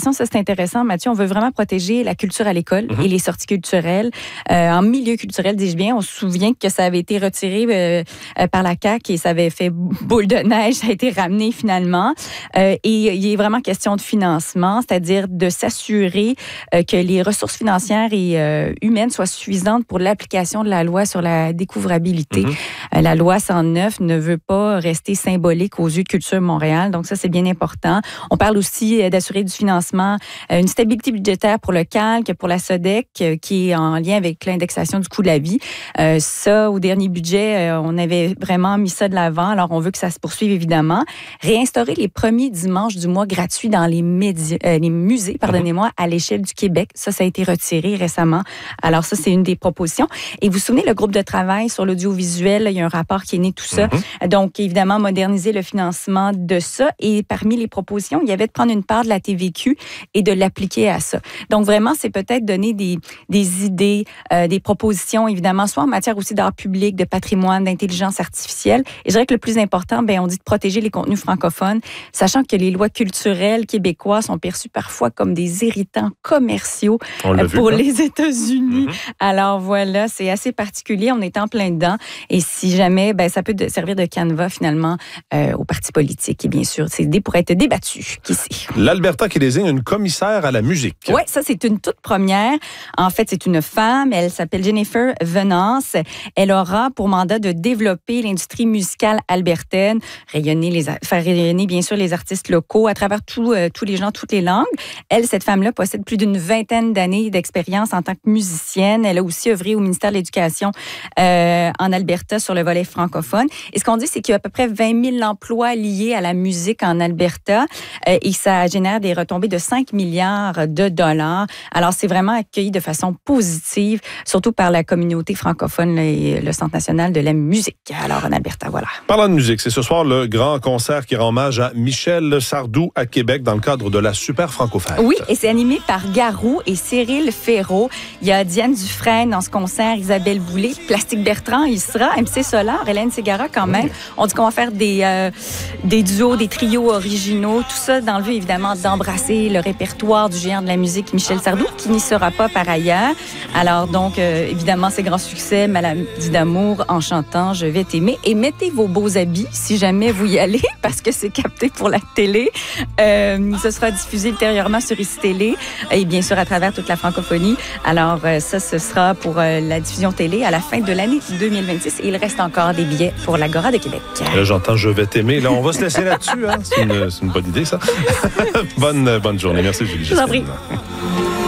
l'éducation, ça c'est intéressant, Mathieu. On veut vraiment protéger la culture à l'école et les sorties culturelles. En milieu culturel, dis-je bien, on se souvient que ça avait été retiré par la CAQ et ça avait fait boule de neige, ça a été ramené finalement. Et il est vraiment question de financement, c'est-à-dire de s'assurer que les ressources financières et humaines soient suffisantes pour l'application de la loi sur la découvrabilité. La loi 109 ne veut pas rester symbolique aux yeux de Culture Montréal, donc ça, c'est bien important. On parle aussi d'assurer du financement, une stabilité budgétaire pour le CALC, pour la SODEC, qui est en lien avec l'indexation du coût de la vie. Ça, au dernier budget, on avait vraiment mis ça de l'avant, alors on veut que ça se poursuive évidemment. Réinstaurer les premiers dimanches du mois gratuits dans les musées, pardonnez-moi, à l'échelle du Québec. Ça a été retiré récemment. Alors ça, c'est une des propositions. Et vous vous souvenez, le groupe de travail sur l'audiovisuel, il y a un rapport qui est né, tout ça. Donc, évidemment, moderniser le financement de ça. Et parmi les propositions, il y avait de prendre une part de la TVQ et de l'appliquer à ça. Donc, vraiment, c'est peut-être donner des idées, des propositions, évidemment, soit en matière aussi d'art public, de patrimoine, d'intelligence artificielle. Et je dirais que le plus important, on dit de protéger les contenus francophones, sachant que les lois culturelles québécoises sont perçues parfois comme des irritants commerciaux pour les États-Unis. Alors voilà, c'est assez particulier. On est en plein dedans. Et si jamais, ça peut servir de canevas finalement aux partis politiques. Et bien sûr, ces idées pourraient être débattues. Qui sait? L'Alberta qui désigne une commissaire à la musique. Oui, ça, c'est une toute première. En fait, c'est une femme. Elle s'appelle Jennifer Venance. Elle aura pour mandat de développer l'industrie musicale albertaine, faire rayonner, bien sûr, les artistes locaux à travers tous les gens, toutes les langues. Elle, cette femme-là, possède plus d'une vingtaine d'années d'expérience en tant que musicienne. Elle a aussi œuvré au ministère de l'Éducation en Alberta sur le volet francophone. Et ce qu'on dit, c'est qu'il y a à peu près 20 000 emplois liés à la musique en Alberta et ça génère des retombées de 5 milliards de dollars. Alors, c'est vraiment accueilli de façon positive, surtout par la communauté francophone et le Centre national de la musique. Alors, en Alberta, voilà. Parlant de musique, c'est ce soir le grand concert qui rend hommage à Michel Sardou à Québec dans le cadre de la Super Franco-Fête. Oui, et c'est animé par Garou et Cyril Ferraud. Il y a Diane Dufresne dans ce concert, Isabelle Boulay, Plastique Bertrand, il sera, MC Solar, Hélène Ségara quand même. On dit qu'on va faire des duos, des trios originaux, tout ça dans le but évidemment d'embrasser le répertoire du géant de la musique Michel Sardou, qui n'y sera pas par ailleurs. Alors donc, évidemment, c'est grand succès, Maladie d'amour, En chantant, Je vais t'aimer. Et mettez vos beaux habits si jamais vous y allez, parce que c'est capté pour la télé. Ce sera diffusé ultérieurement sur ICI Télé et bien sûr à travers toute la francophonie. Alors ça, ce sera pour la diffusion télé à la fin de l'année 2026. Et il reste encore des billets pour l'Agora de Québec. Là, j'entends Je vais t'aimer. Là, on va se laisser là-dessus. Hein? C'est une bonne idée, ça. Bonne journée. Merci, Julie. Je vous en prie.